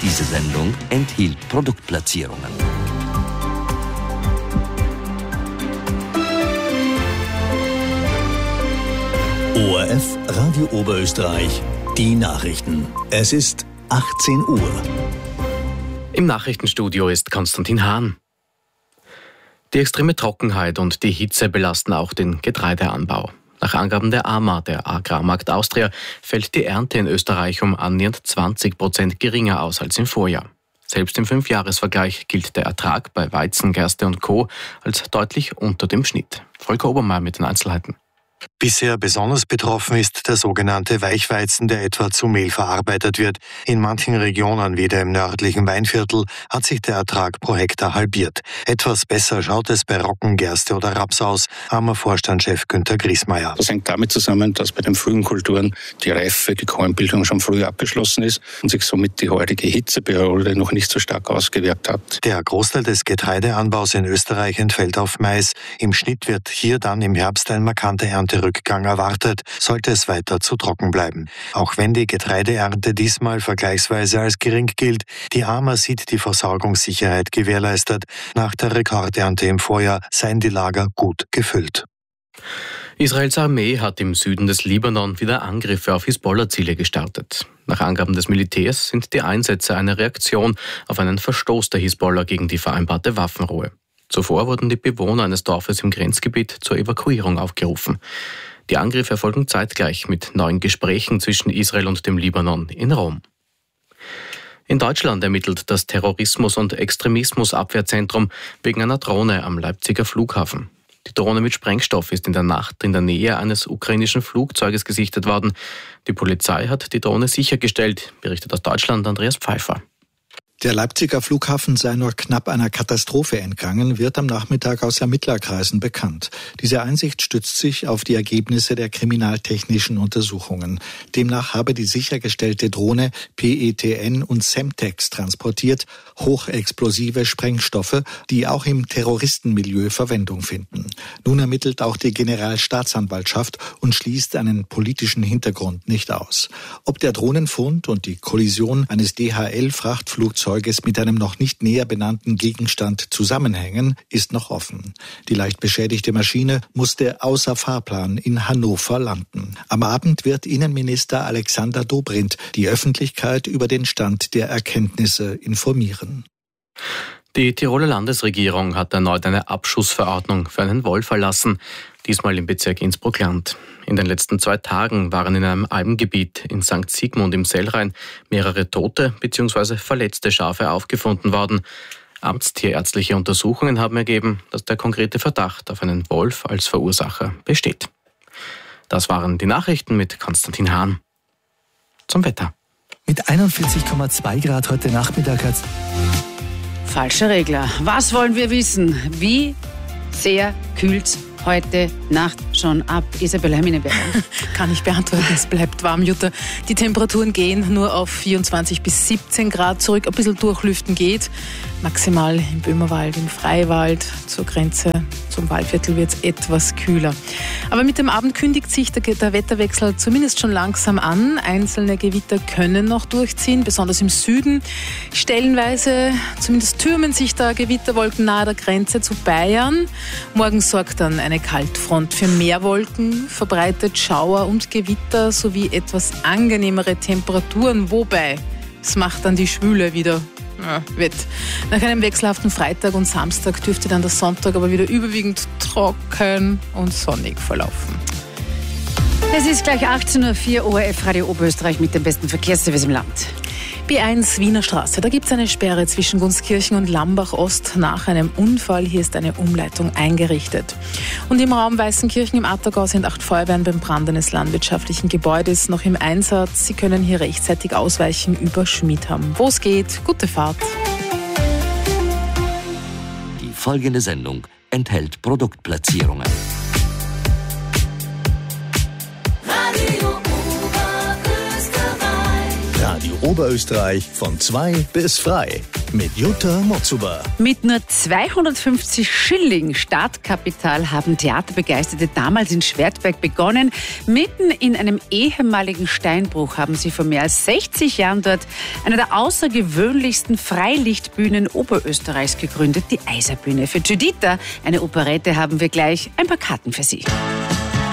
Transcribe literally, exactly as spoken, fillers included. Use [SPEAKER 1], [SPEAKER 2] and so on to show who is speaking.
[SPEAKER 1] Diese Sendung enthielt Produktplatzierungen.
[SPEAKER 2] O R F Radio Oberösterreich, die Nachrichten. Es ist achtzehn Uhr.
[SPEAKER 3] Im Nachrichtenstudio ist Konstantin Hahn. Die extreme Trockenheit und die Hitze belasten auch den Getreideanbau. Nach Angaben der A M A, der Agrarmarkt Austria, fällt die Ernte in Österreich um annähernd zwanzig Prozent geringer aus als im Vorjahr. Selbst im Fünfjahresvergleich gilt der Ertrag bei Weizen, Gerste und Co. als deutlich unter dem Schnitt. Volker Obermeier mit den Einzelheiten.
[SPEAKER 4] Bisher besonders betroffen ist der sogenannte Weichweizen, der etwa zu Mehl verarbeitet wird. In manchen Regionen, wie dem nördlichen Weinviertel, hat sich der Ertrag pro Hektar halbiert. Etwas besser schaut es bei Roggen, Gerste oder Raps aus, A M A-Vorstandschef Günther Griesmeier.
[SPEAKER 5] Das hängt damit zusammen, dass bei den frühen Kulturen die Reife, die Kornbildung schon früh abgeschlossen ist und sich somit die heutige Hitzeperiode noch nicht so stark ausgewirkt hat.
[SPEAKER 4] Der Großteil des Getreideanbaus in Österreich entfällt auf Mais. Im Schnitt wird hier dann im Herbst ein markanter Ernterückgang erwartet, sollte es weiter zu trocken bleiben. Auch wenn die Getreideernte diesmal vergleichsweise als gering gilt, die A M A sieht die Versorgungssicherheit gewährleistet. Nach der Rekordernte im Vorjahr seien die Lager gut gefüllt.
[SPEAKER 3] Israels Armee hat im Süden des Libanon wieder Angriffe auf Hisbollah-Ziele gestartet. Nach Angaben des Militärs sind die Einsätze eine Reaktion auf einen Verstoß der Hisbollah gegen die vereinbarte Waffenruhe. Zuvor wurden die Bewohner eines Dorfes im Grenzgebiet zur Evakuierung aufgerufen. Die Angriffe erfolgen zeitgleich mit neuen Gesprächen zwischen Israel und dem Libanon in Rom. In Deutschland ermittelt das Terrorismus- und Extremismusabwehrzentrum wegen einer Drohne am Leipziger Flughafen. Die Drohne mit Sprengstoff ist in der Nacht in der Nähe eines ukrainischen Flugzeuges gesichtet worden. Die Polizei hat die Drohne sichergestellt, berichtet aus Deutschland Andreas Pfeiffer.
[SPEAKER 6] Der Leipziger Flughafen sei nur knapp einer Katastrophe entgangen, wird am Nachmittag aus Ermittlerkreisen bekannt. Diese Einsicht stützt sich auf die Ergebnisse der kriminaltechnischen Untersuchungen. Demnach habe die sichergestellte Drohne P E T N und Semtex transportiert, hochexplosive Sprengstoffe, die auch im Terroristenmilieu Verwendung finden. Nun ermittelt auch die Generalstaatsanwaltschaft und schließt einen politischen Hintergrund nicht aus. Ob der Drohnenfund und die Kollision eines D H L-Frachtflugzeugs mit einem noch nicht näher benannten Gegenstand zusammenhängen, ist noch offen. Die leicht beschädigte Maschine musste außer Fahrplan in Hannover landen. Am Abend wird Innenminister Alexander Dobrindt die Öffentlichkeit über den Stand der Erkenntnisse informieren.
[SPEAKER 3] Die Tiroler Landesregierung hat erneut eine Abschussverordnung für einen Wolf erlassen, diesmal im Bezirk Innsbruck-Land. In den letzten zwei Tagen waren in einem Almgebiet in Sankt Sigmund im Sellrhein mehrere tote bzw. verletzte Schafe aufgefunden worden. Amtstierärztliche Untersuchungen haben ergeben, dass der konkrete Verdacht auf einen Wolf als Verursacher besteht. Das waren die Nachrichten mit Konstantin Hahn. Zum Wetter.
[SPEAKER 7] Mit einundvierzig Komma zwei Grad heute Nachmittag hat's...
[SPEAKER 8] Falscher Regler. Was wollen wir wissen? Wie sehr kühlt's heute Nacht schon ab? Isabella Herminenberger.
[SPEAKER 9] Kann ich beantworten, es bleibt warm, Jutta. Die Temperaturen gehen nur auf vierundzwanzig bis siebzehn Grad zurück. Ein bisschen durchlüften geht. Maximal im Böhmerwald, im Freiwald, zur Grenze zum Waldviertel wird es etwas kühler. Aber mit dem Abend kündigt sich der, der Wetterwechsel zumindest schon langsam an. Einzelne Gewitter können noch durchziehen, besonders im Süden. Stellenweise, zumindest türmen sich da Gewitterwolken nahe der Grenze zu Bayern. Morgen sorgt dann eine Kaltfront für mehr Wolken, verbreitet Schauer und Gewitter sowie etwas angenehmere Temperaturen. Wobei, es macht dann die Schwüle wieder ja, wett. Nach einem wechselhaften Freitag und Samstag dürfte dann der Sonntag aber wieder überwiegend trocken und sonnig verlaufen.
[SPEAKER 8] Es ist gleich achtzehn Uhr vier, O R F Radio Oberösterreich mit dem besten Verkehrsservice im Land.
[SPEAKER 9] B eins Wiener Straße, da gibt es eine Sperre zwischen Gunskirchen und Lambach-Ost nach einem Unfall. Hier ist eine Umleitung eingerichtet. Und im Raum Weißenkirchen im Attergau sind acht Feuerwehren beim Brand eines landwirtschaftlichen Gebäudes noch im Einsatz. Sie können hier rechtzeitig ausweichen über Schmiedham. Wo es geht, gute Fahrt.
[SPEAKER 1] Die folgende Sendung enthält Produktplatzierungen.
[SPEAKER 2] Radio Oberösterreich von zwei bis frei. mit Jutta Motzuber.
[SPEAKER 8] Mit nur zweihundertfünfzig Schilling Startkapital haben Theaterbegeisterte damals in Schwertberg begonnen. Mitten in einem ehemaligen Steinbruch haben sie vor mehr als sechzig Jahren dort eine der außergewöhnlichsten Freilichtbühnen Oberösterreichs gegründet, die Eiserbühne. Für Giuditta, eine Operette, haben wir gleich ein paar Karten für Sie.